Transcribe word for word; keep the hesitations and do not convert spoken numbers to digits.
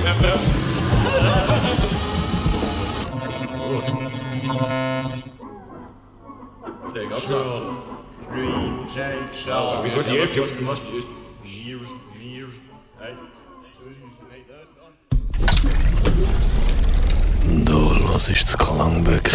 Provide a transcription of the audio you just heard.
Steig ab. Scream, shake, shout. Wie gut die erste was gemacht? Years, years, Du hörst das Klangbeck